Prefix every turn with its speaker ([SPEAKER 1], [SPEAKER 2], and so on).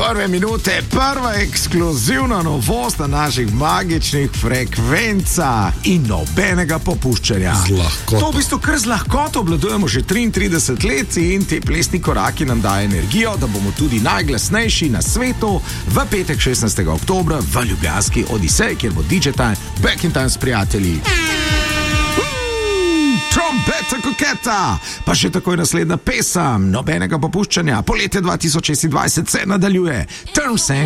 [SPEAKER 1] Prve minute, prva ekskluzivna novost na naših magičnih frekvencah in nobenega popuščanja. To v bistvu kar z lahkoto obvladujemo že 33 let in te plesni koraki nam daje energijo, da bomo tudi najglasnejši na svetu v petek 16. oktobra v ljubljanski Odisej, kjer bo DJ Time back in time s prijatelji. Trombeta koketa, pa še takoj naslednja pesem, nobenega popuščanja, poletje 2026 se nadaljuje. Terms and